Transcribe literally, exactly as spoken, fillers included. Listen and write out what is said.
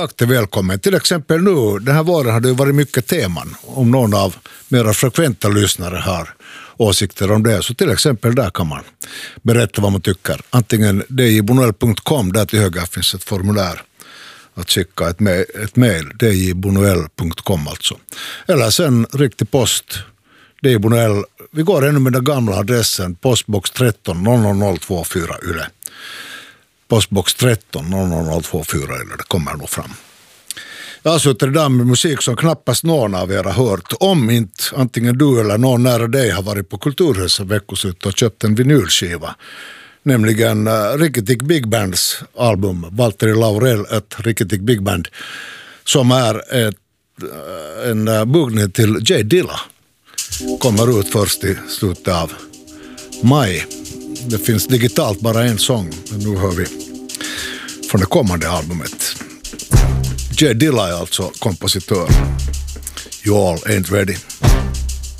alltid välkommen. Till exempel nu, den här våren har det varit mycket teman. Om någon av mera frekventa lyssnare har åsikter om det, så till exempel där kan man berätta vad man tycker. Antingen d j bonell punkt com, där till höger finns ett formulär att skicka ett, me- ett mejl, d j bonell punkt com alltså. Eller sen riktig post, D J Bonell. Vi går ännu med den gamla adressen, postbox tretton noll noll noll två fyra Yle. Postbox tretton noll noll noll två fyra Yle, det kommer nog fram. Jag har suttit där med musik som knappast någon av er har hört. Om inte antingen du eller någon nära dig har varit på Kulturhuset veckoslut och köpt en vinylskiva. Nämligen uh, Ricky Tick Big Bands album, Valtteri Laurel, ett Ricky Tick Big Band, som är ett, uh, en uh, buggning till J Dilla. Kommer ut först i slutet av maj. Det finns digitalt bara en sång, men nu hör vi från det kommande albumet. J Dilla är alltså kompositör. You all ain't ready.